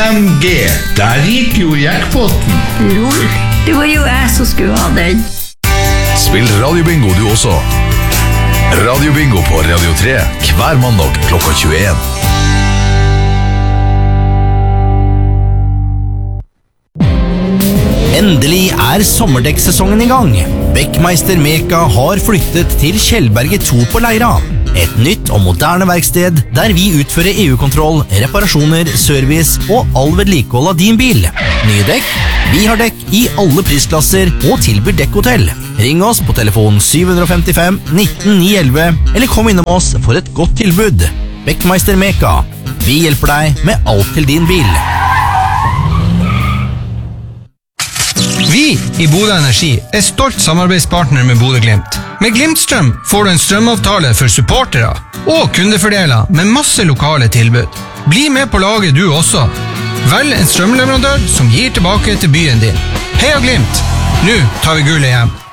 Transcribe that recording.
AMG. Der gikk jo jackpoten. Lol, det var jo jeg som skulle ha den. Spill radiobingo du også. Radiobingo på Radio 3 hver mandag klokka 21. Endelig sommerdekksesongen i gang. Beckmeister Meka har flyttet til Kjellberget 2 på Leira. Et nytt og moderne verksted der vi utfører EU-kontroll, reparasjoner, service og all vedlikehold av din bil. Nye dekk? Vi har dekk i alle prisklasser og tilbyr dekkhotell. Ring oss på telefon 755 19 911 eller kom innom oss for et godt tilbud. Beckmeister Meka. Vi hjelper deg med alt til din bil. Vi i Bodø Energi stolt samarbeidspartner med Bodø Glimt. Med Glimtstrøm får du en strømavtale for supportere og kundefordeler med masse lokale tilbud. Bli med på laget du også. Velg en strømleverandør som gir tilbake til byen din. Heia Glimt! Nå tar vi gullet hjem.